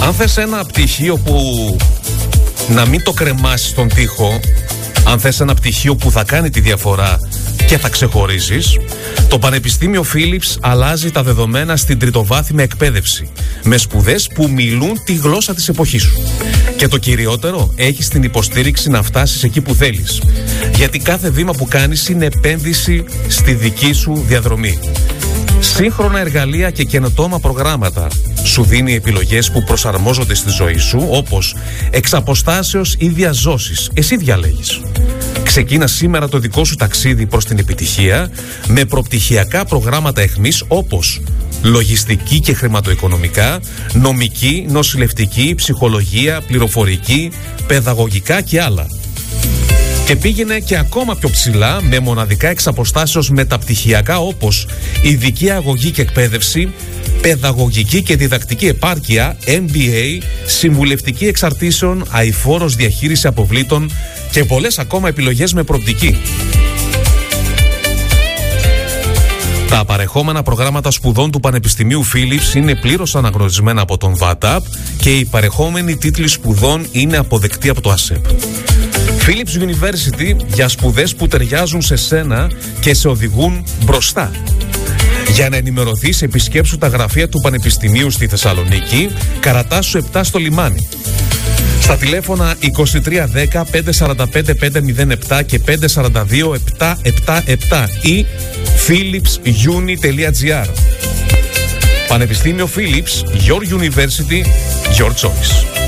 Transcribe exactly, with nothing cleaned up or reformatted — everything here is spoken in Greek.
Αν θες ένα πτυχίο που να μην το κρεμάσεις στον τοίχο, αν θες ένα πτυχίο που θα κάνει τη διαφορά και θα ξεχωρίσεις, το Πανεπιστήμιο Philips αλλάζει τα δεδομένα στην τριτοβάθμια εκπαίδευση με σπουδές που μιλούν τη γλώσσα της εποχής σου. Και το κυριότερο, έχεις την υποστήριξη να φτάσεις εκεί που θέλεις. Γιατί κάθε βήμα που κάνεις είναι επένδυση στη δική σου διαδρομή. Σύγχρονα εργαλεία και καινοτόμα προγράμματα σου δίνει επιλογές που προσαρμόζονται στη ζωή σου, όπως εξ αποστάσεως ή διαζώσεις. Εσύ διαλέγεις. Ξεκίνα σήμερα το δικό σου ταξίδι προς την επιτυχία με προπτυχιακά προγράμματα εχμής όπως λογιστική και χρηματοοικονομικά, νομική, νοσηλευτική, ψυχολογία, πληροφορική, παιδαγωγικά και άλλα. Και πήγαινε και ακόμα πιο ψηλά με μοναδικά εξ αποστάσεως μεταπτυχιακά όπως ειδική αγωγή και εκπαίδευση, παιδαγωγική και διδακτική επάρκεια, εμ μπι έι, συμβουλευτική εξαρτήσεων, αειφόρος διαχείριση αποβλήτων και πολλές ακόμα επιλογές με προοπτική. Τα παρεχόμενα προγράμματα σπουδών του Πανεπιστημίου Philips είναι πλήρως αναγνωρισμένα από τον ΒΑΤΑΠ και οι παρεχόμενοι τίτλοι σπουδών είναι αποδεκτοί από το ΑΣΕΠ. Philips University για σπουδές που ταιριάζουν σε σένα και σε οδηγούν μπροστά. Για να ενημερωθείς, επισκέψου τα γραφεία του Πανεπιστημίου στη Θεσσαλονίκη, Καρατάσου επτά στο Λιμάνι. Στα τηλέφωνα είκοσι τρία δέκα πεντακόσια σαράντα πέντε πεντακόσια επτά και πεντακόσια σαράντα δύο επτακόσια εβδομήντα επτά ή philips uni τελεία gr. Πανεπιστήμιο Philips, your university, your choice.